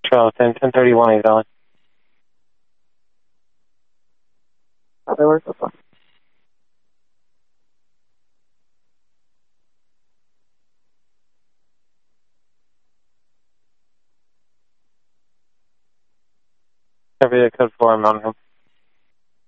Trail 1031 is on. Other work so far. Copy, code 4, Mountain Home.